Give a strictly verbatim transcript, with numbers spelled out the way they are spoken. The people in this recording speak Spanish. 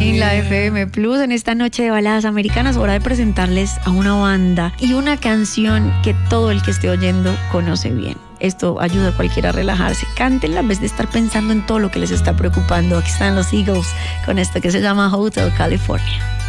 En la F M Plus, en esta noche de baladas americanas, hora de presentarles a una banda y una canción que todo el que esté oyendo conoce bien. Esto ayuda a cualquiera a relajarse. Cántenla en vez de estar pensando en todo lo que les está preocupando. Aquí están los Eagles con esto que se llama Hotel California.